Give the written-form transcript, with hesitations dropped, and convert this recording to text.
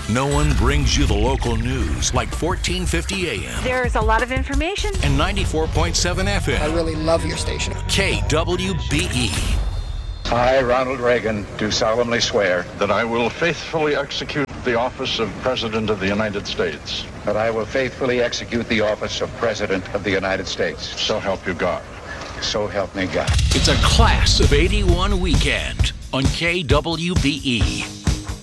No one brings you the local news like 1450 AM There's a lot of information. and 94.7 I FM. really love your station. KWBE. I, Ronald Reagan, do solemnly swear that I will faithfully execute the office of President of the United States. that I will faithfully execute the office of President of the United States. So help you God. So help me God. It's a Class of 81 weekend on KWBE.